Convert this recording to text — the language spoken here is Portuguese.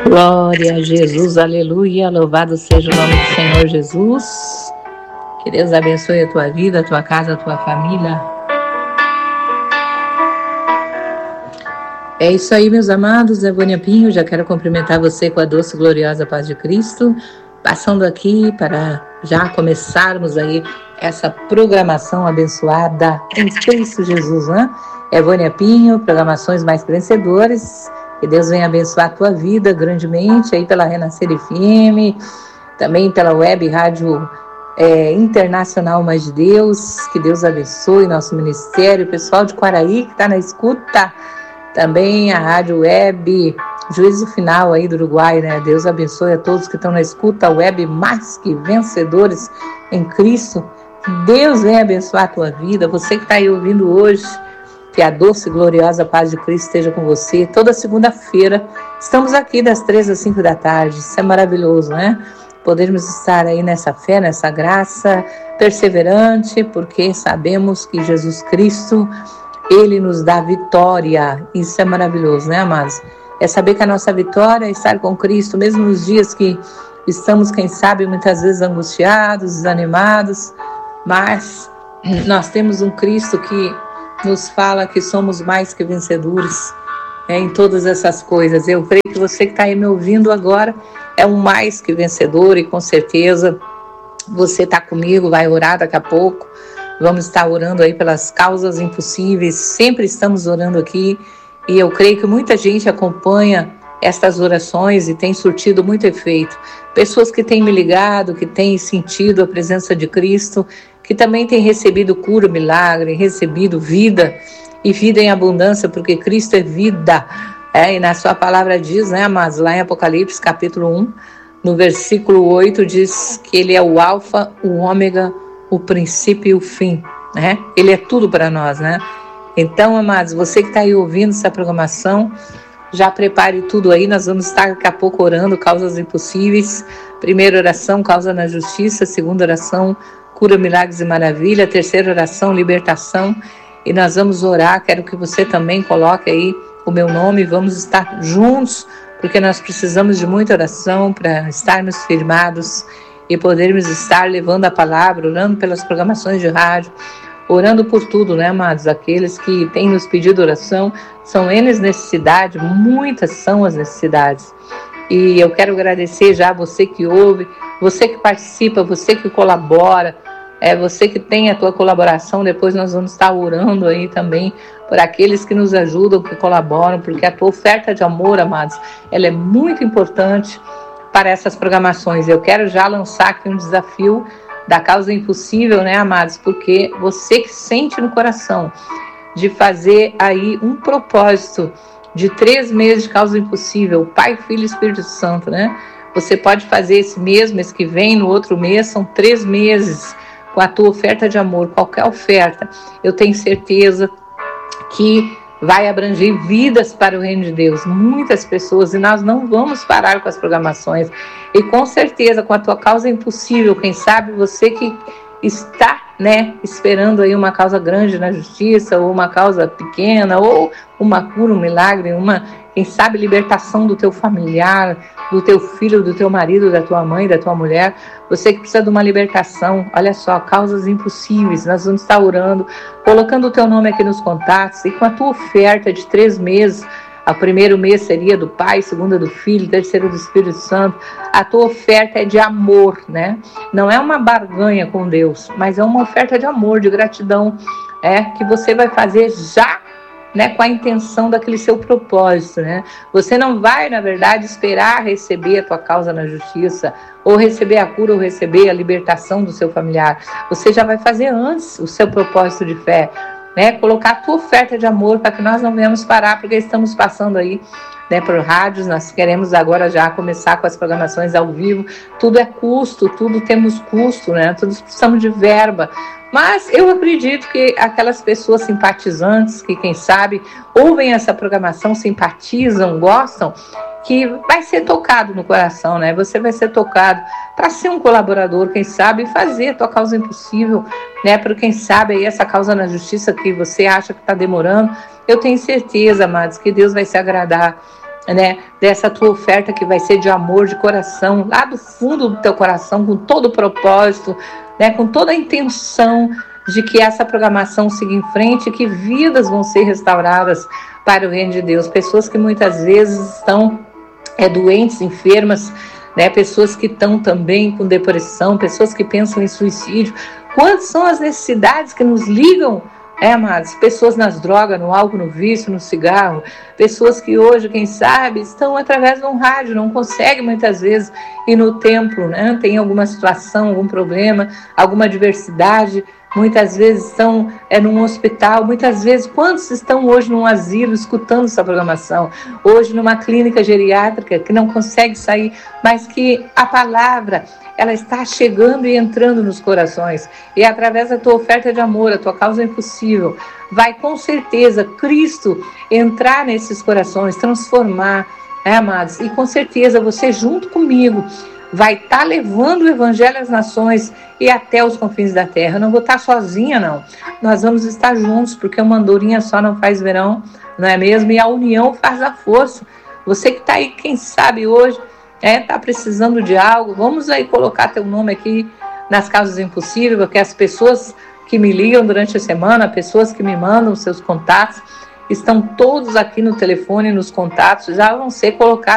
Glória a Jesus, aleluia, louvado seja o nome do Senhor Jesus. Que Deus abençoe a tua vida, a tua casa, a tua família. É isso aí, meus amados, é Vânia Pinho, já quero cumprimentar você com a doce e gloriosa paz de Cristo, passando aqui para já começarmos aí essa programação abençoada em Cristo Jesus, né? É Vânia Pinho, programações mais vencedoras. Que Deus venha abençoar a tua vida grandemente aí pela Renascer FM, também pela Web Rádio Internacional Mais de Deus. Que Deus abençoe nosso ministério, o pessoal de Quaraí que está na escuta, também a Rádio Web Juízo Final aí do Uruguai, né? Deus abençoe a todos que estão na escuta, Web Mais que Vencedores em Cristo. Que Deus venha abençoar a tua vida, você que está aí ouvindo hoje. Que a doce e gloriosa paz de Cristo esteja com você. Toda segunda-feira estamos aqui das 3 às 5 da tarde. Isso é maravilhoso, né? Podermos estar aí nessa fé, nessa graça, perseverante, porque sabemos que Jesus Cristo, Ele nos dá vitória. Isso é maravilhoso, né, amados? É saber que a nossa vitória é estar com Cristo, mesmo nos dias que estamos, quem sabe, muitas vezes angustiados, desanimados, mas nós temos um Cristo que nos fala que somos mais que vencedores em todas essas coisas. Eu creio que você que está aí me ouvindo agora é um mais que vencedor, e com certeza você está comigo, vai orar daqui a pouco. Vamos estar orando aí pelas causas impossíveis, sempre estamos orando aqui, e eu creio que muita gente acompanha estas orações e tem surtido muito efeito. Pessoas que têm me ligado, que têm sentido a presença de Cristo, que também têm recebido cura, milagre, recebido vida e vida em abundância, porque Cristo é vida. E na sua palavra diz, né, mas lá em Apocalipse capítulo 1, no versículo 8, diz que Ele é o alfa, o ômega, o princípio e o fim, né? Ele é tudo para nós, né? Então, amados, você que está aí ouvindo essa programação, já prepare tudo aí, nós vamos estar daqui a pouco orando causas impossíveis. Primeira oração, causa na justiça. Segunda oração, cura, milagres e maravilha. Terceira oração, libertação. E nós vamos orar, quero que você também coloque aí o meu nome, vamos estar juntos, porque nós precisamos de muita oração para estarmos firmados e podermos estar levando a palavra, orando pelas programações de rádio, orando por tudo, né, amados? Aqueles que têm nos pedido oração, são N necessidades, muitas são as necessidades. E eu quero agradecer já a você que ouve, você que participa, você que colabora, você que tem a tua colaboração. Depois nós vamos estar orando aí também por aqueles que nos ajudam, que colaboram, porque a tua oferta de amor, amados, ela é muito importante para essas programações. Eu quero já lançar aqui um desafio da causa impossível, né, amados? Porque você que sente no coração de fazer aí um propósito de 3 meses de causa impossível, Pai, Filho e Espírito Santo, né? Você pode fazer esse mês que vem, no outro mês, são 3 meses com a tua oferta de amor, qualquer oferta. Eu tenho certeza que vai abranger vidas para o reino de Deus, muitas pessoas, e nós não vamos parar com as programações. E com certeza, com a tua causa impossível, quem sabe você que está, né, esperando aí uma causa grande na justiça, ou uma causa pequena, ou uma cura, um milagre, quem sabe, libertação do teu familiar, do teu filho, do teu marido, da tua mãe, da tua mulher. Você que precisa de uma libertação, olha só, causas impossíveis, nós vamos estar orando, colocando o teu nome aqui nos contatos, e com a tua oferta de 3 meses, o primeiro mês seria do Pai, segundo do Filho, terceiro do Espírito Santo. A tua oferta é de amor, né? Não é uma barganha com Deus, mas é uma oferta de amor, de gratidão, que você vai fazer já, né, com a intenção daquele seu propósito, né? Você não vai, na verdade, esperar receber a tua causa na justiça, ou receber a cura, ou receber a libertação do seu familiar. Você já vai fazer antes o seu propósito de fé, né? Colocar a tua oferta de amor para que nós não venhamos parar, porque estamos passando aí, né, por rádios. Nós queremos agora já começar com as programações ao vivo. Tudo é custo, tudo temos custo, né? Todos precisamos de verba. Mas eu acredito que aquelas pessoas simpatizantes que, quem sabe, ouvem essa programação, simpatizam, gostam, que vai ser tocado no coração, né? Você vai ser tocado para ser um colaborador, quem sabe, fazer a tua causa impossível, né? Para quem sabe aí essa causa na justiça que você acha que está demorando. Eu tenho certeza, amados, que Deus vai se agradar né, dessa tua oferta que vai ser de amor, de coração, lá do fundo do teu coração, com todo o propósito, né, com toda a intenção de que essa programação siga em frente, que vidas vão ser restauradas para o reino de Deus. Pessoas que muitas vezes estão doentes, enfermas, né, pessoas que estão também com depressão, pessoas que pensam em suicídio. Quantas são as necessidades que nos ligam, amados? Pessoas nas drogas, no álcool, no vício, no cigarro, pessoas que hoje, quem sabe, estão através de um rádio, não conseguem muitas vezes ir no templo, né? Tem alguma situação, algum problema, alguma adversidade, muitas vezes estão num hospital, muitas vezes, quantos estão hoje num asilo escutando essa programação, hoje numa clínica geriátrica que não consegue sair, mas que a palavra, ela está chegando e entrando nos corações, e através da tua oferta de amor, a tua causa impossível, vai com certeza Cristo entrar nesses corações, transformar, amados, e com certeza você junto comigo vai estar levando o evangelho às nações e até os confins da terra. Eu não vou estar sozinha, não. Nós vamos estar juntos, porque uma andorinha só não faz verão, não é mesmo? E a união faz a força. Você que está aí, quem sabe hoje, está precisando de algo, vamos aí colocar teu nome aqui nas causas impossíveis, porque as pessoas que me ligam durante a semana, pessoas que me mandam seus contatos, estão todos aqui no telefone, nos contatos, já vão ser colocados